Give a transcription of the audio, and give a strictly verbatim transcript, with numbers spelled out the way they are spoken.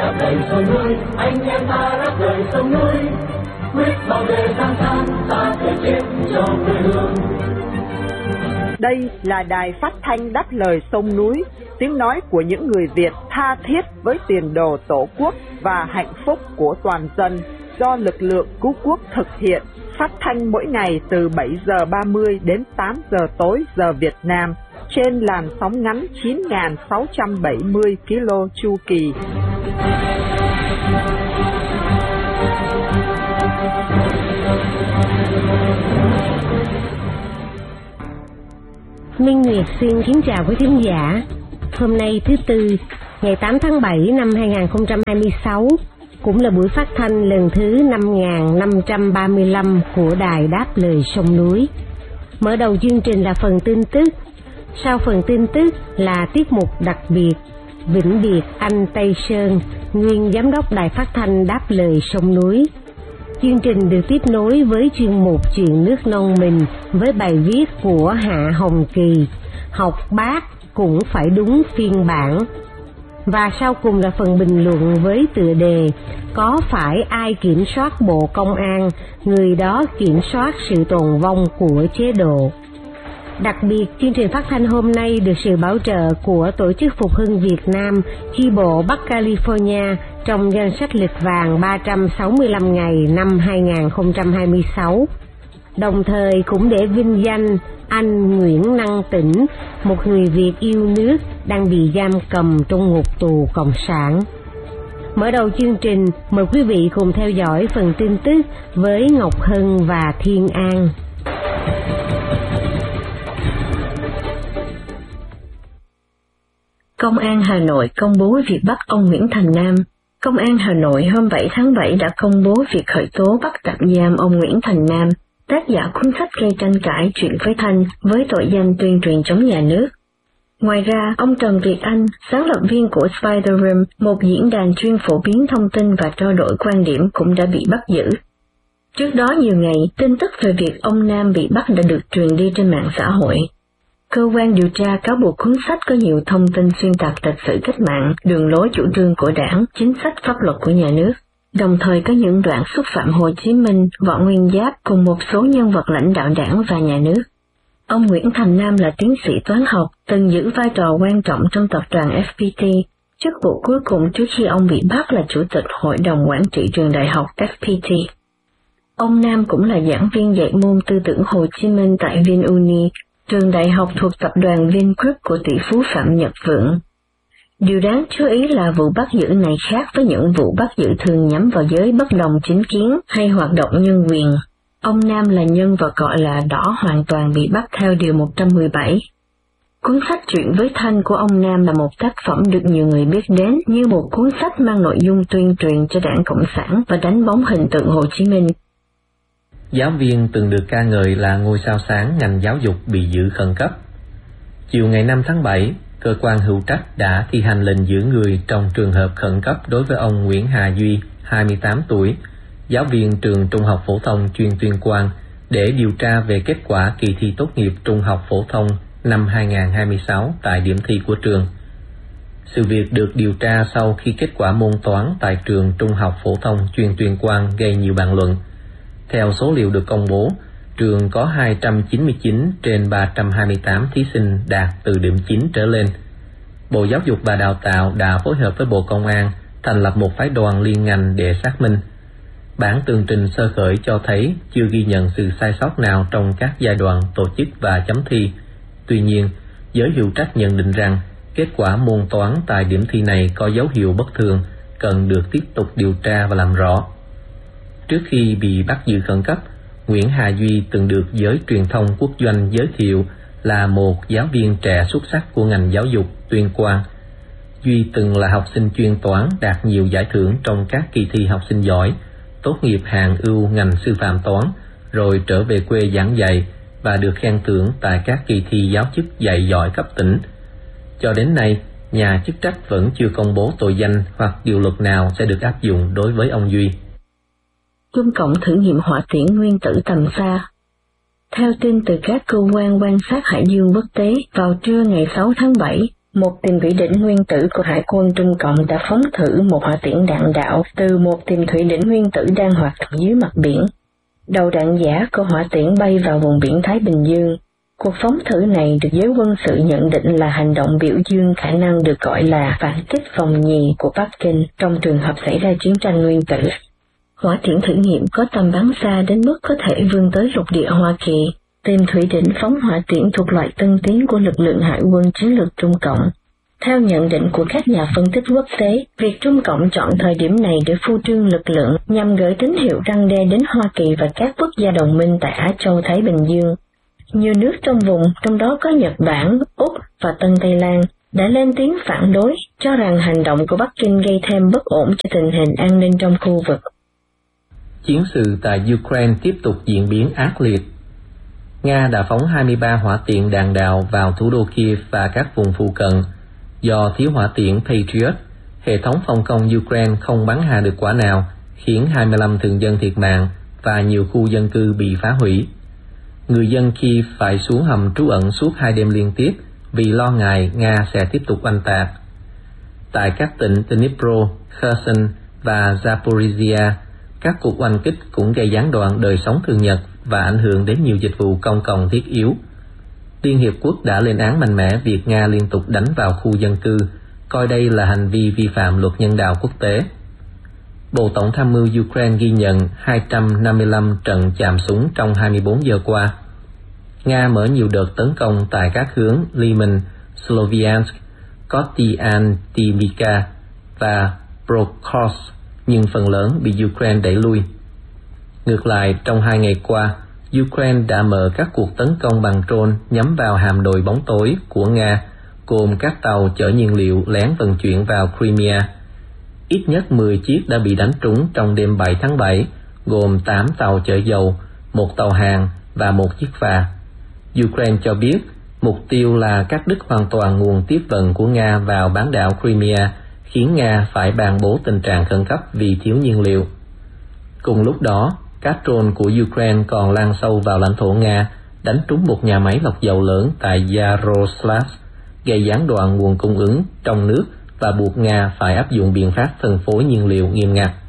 đáp lời sông núi, anh em ta đáp lời sông núi, quyết bảo vệ giang san, ta thể chết cho quê hương. Đây là đài phát thanh đáp lời sông núi, tiếng nói của những người Việt tha thiết với tiền đồ tổ quốc và hạnh phúc của toàn dân, do lực lượng cứu quốc thực hiện, phát thanh mỗi ngày từ bảy giờ ba mươi đến tám giờ tối giờ Việt Nam, trên làn sóng ngắn chín nghìn sáu trăm bảy mươi ki lô héc chu kỳ. Minh Nguyệt xin kính chào quý thính giả. Hôm nay thứ Tư, ngày tám tháng bảy năm hai nghìn không trăm hai mươi sáu, cũng là buổi phát thanh lần thứ năm nghìn năm trăm ba mươi lăm của đài đáp lời sông núi. Mở đầu chương trình là phần tin tức. Sau phần tin tức là tiết mục đặc biệt vĩnh biệt anh Tây Sơn, nguyên giám đốc đài phát thanh đáp lời sông núi. Chương trình được tiếp nối với chuyên mục Chuyện nước non mình với bài viết của Hạ Hồng Kỳ, Học bác cũng phải đúng phiên bản. Và sau cùng là phần bình luận với tựa đề Có phải ai kiểm soát Bộ Công an, người đó kiểm soát sự tồn vong của chế độ. Đặc biệt, chương trình phát thanh hôm nay được sự bảo trợ của Tổ chức Phục hưng Việt Nam, chi bộ Bắc California trong danh sách lịch vàng ba trăm sáu mươi lăm ngày năm hai nghìn không trăm hai mươi sáu. Đồng thời cũng để vinh danh anh Nguyễn Năng Tĩnh, một người Việt yêu nước đang bị giam cầm trong ngục tù Cộng sản. Mở đầu chương trình, mời quý vị cùng theo dõi phần tin tức với Ngọc Hân và Thiên An. Công an Hà Nội công bố việc bắt ông Nguyễn Thành Nam. Công an Hà Nội hôm bảy tháng bảy đã công bố việc khởi tố bắt tạm giam ông Nguyễn Thành Nam, tác giả cuốn sách gây tranh cãi Chuyện với Thanh, với tội danh tuyên truyền chống nhà nước. Ngoài ra, ông Trần Việt Anh, sáng lập viên của Spider Room, một diễn đàn chuyên phổ biến thông tin và trao đổi quan điểm, cũng đã bị bắt giữ. Trước đó nhiều ngày, tin tức về việc ông Nam bị bắt đã được truyền đi trên mạng xã hội. Cơ quan điều tra cáo buộc cuốn sách có nhiều thông tin xuyên tạc lịch sử cách mạng, đường lối chủ trương của Đảng, chính sách pháp luật của nhà nước, đồng thời có những đoạn xúc phạm Hồ Chí Minh, Võ Nguyên Giáp cùng một số nhân vật lãnh đạo Đảng và nhà nước. Ông Nguyễn Thành Nam là tiến sĩ toán học, từng giữ vai trò quan trọng trong tập đoàn ép pê tê. Chức vụ cuối cùng trước khi ông bị bắt là Chủ tịch Hội đồng Quản trị trường đại học ép pê tê. Ông Nam cũng là giảng viên dạy môn tư tưởng Hồ Chí Minh tại VinUni, trường đại học thuộc tập đoàn Vingroup của tỷ phú Phạm Nhật Vượng. Điều đáng chú ý là vụ bắt giữ này khác với những vụ bắt giữ thường nhắm vào giới bất đồng chính kiến hay hoạt động nhân quyền. Ông Nam là nhân vật gọi là đỏ hoàn toàn bị bắt theo điều một trăm mười bảy. Cuốn sách Chuyện với Thanh của ông Nam là một tác phẩm được nhiều người biết đến như một cuốn sách mang nội dung tuyên truyền cho Đảng Cộng sản và đánh bóng hình tượng Hồ Chí Minh. Giáo viên từng được ca ngợi là ngôi sao sáng ngành giáo dục bị giữ khẩn cấp. Chiều ngày năm tháng bảy, cơ quan hữu trách đã thi hành lệnh giữ người trong trường hợp khẩn cấp đối với ông Nguyễn Hà Duy, hai mươi tám tuổi, giáo viên trường Trung học phổ thông chuyên Tuyên Quang, để điều tra về kết quả kỳ thi tốt nghiệp trung học phổ thông năm hai nghìn không trăm hai mươi sáu tại điểm thi của trường. Sự việc được điều tra sau khi kết quả môn toán tại trường Trung học phổ thông chuyên Tuyên Quang gây nhiều bàn luận. Theo số liệu được công bố, trường có hai trăm chín mươi chín trên ba trăm hai mươi tám thí sinh đạt từ điểm chín trở lên. Bộ Giáo dục và Đào tạo đã phối hợp với Bộ Công an thành lập một phái đoàn liên ngành để xác minh. Bản tường trình sơ khởi cho thấy chưa ghi nhận sự sai sót nào trong các giai đoạn tổ chức và chấm thi. Tuy nhiên, giới hữu trách nhận định rằng kết quả môn toán tại điểm thi này có dấu hiệu bất thường, cần được tiếp tục điều tra và làm rõ. Trước khi bị bắt giữ khẩn cấp, Nguyễn Hà Duy từng được giới truyền thông quốc doanh giới thiệu là một giáo viên trẻ xuất sắc của ngành giáo dục Tuyên Quang. Duy từng là học sinh chuyên toán đạt nhiều giải thưởng trong các kỳ thi học sinh giỏi, tốt nghiệp hạng ưu ngành sư phạm toán, rồi trở về quê giảng dạy và được khen thưởng tại các kỳ thi giáo chức dạy giỏi cấp tỉnh. Cho đến nay, nhà chức trách vẫn chưa công bố tội danh hoặc điều luật nào sẽ được áp dụng đối với ông Duy. Trung Cộng thử nghiệm hỏa tiễn nguyên tử tầm xa. Theo tin từ các cơ quan quan sát hải dương quốc tế, vào trưa ngày sáu tháng bảy, một tìm thủy đỉnh nguyên tử của Hải quân Trung Cộng đã phóng thử một hỏa tiễn đạn đạo từ một tìm thủy đỉnh nguyên tử đang hoạt động dưới mặt biển. Đầu đạn giả của hỏa tiễn bay vào vùng biển Thái Bình Dương. Cuộc phóng thử này được giới quân sự nhận định là hành động biểu dương khả năng được gọi là phản kích vòng nhì của Bắc Kinh trong trường hợp xảy ra chiến tranh nguyên tử. Hỏa tiễn thử nghiệm có tầm bắn xa đến mức có thể vươn tới lục địa Hoa Kỳ. Tìm thủy đỉnh phóng hỏa tiễn thuộc loại tân tiến của lực lượng hải quân chiến lược Trung Cộng. Theo nhận định của các nhà phân tích quốc tế, việc Trung Cộng chọn thời điểm này để phô trương lực lượng nhằm gửi tín hiệu răn đe đến Hoa Kỳ và các quốc gia đồng minh tại Á Châu Thái Bình Dương. Nhiều nước trong vùng, trong đó có Nhật Bản, Úc và Tân Tây Lan, đã lên tiếng phản đối, cho rằng hành động của Bắc Kinh gây thêm bất ổn cho tình hình an ninh trong khu vực. Chiến sự tại Ukraine tiếp tục diễn biến ác liệt. Nga đã phóng hai mươi ba hỏa tiễn đạn đạo vào thủ đô Kiev và các vùng phụ cận. Do thiếu hỏa tiễn Patriot, hệ thống phòng không Ukraine không bắn hạ được quả nào, khiến hai mươi lăm thường dân thiệt mạng và nhiều khu dân cư bị phá hủy. Người dân Kiev phải xuống hầm trú ẩn suốt hai đêm liên tiếp vì lo ngại Nga sẽ tiếp tục oanh tạc. Tại các tỉnh Dnipro, Kherson và Zaporizhia, các cuộc oanh kích cũng gây gián đoạn đời sống thường nhật và ảnh hưởng đến nhiều dịch vụ công cộng thiết yếu. Liên Hiệp Quốc đã lên án mạnh mẽ việc Nga liên tục đánh vào khu dân cư, coi đây là hành vi vi phạm luật nhân đạo quốc tế. Bộ Tổng tham mưu Ukraine ghi nhận hai trăm năm mươi lăm trận chạm súng trong hai mươi bốn giờ qua. Nga mở nhiều đợt tấn công tại các hướng Lyman, Sloviansk, Kostiantynivka và Prokhorovsk, nhưng phần lớn bị Ukraine đẩy lui. Ngược lại, trong hai ngày qua, Ukraine đã mở các cuộc tấn công bằng drone nhắm vào hạm đội bóng tối của Nga, gồm các tàu chở nhiên liệu lén vận chuyển vào Crimea. Ít nhất mười chiếc đã bị đánh trúng trong đêm bảy tháng bảy, gồm tám tàu chở dầu, một tàu hàng và một chiếc phà. Ukraine cho biết mục tiêu là cắt đứt hoàn toàn nguồn tiếp vận của Nga vào bán đảo Crimea, khiến Nga phải ban bố tình trạng khẩn cấp vì thiếu nhiên liệu. Cùng lúc đó, các drone của Ukraine còn lan sâu vào lãnh thổ Nga, đánh trúng một nhà máy lọc dầu lớn tại Yaroslavl, gây gián đoạn nguồn cung ứng trong nước và buộc Nga phải áp dụng biện pháp phân phối nhiên liệu nghiêm ngặt.